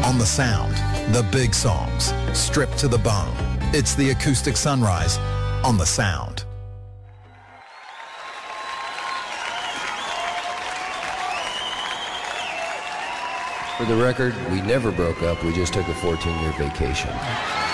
On the Sound, the big songs, stripped to the bone. It's the Acoustic Sunrise on the Sound. For the record, we never broke up. We just took a 14-year vacation.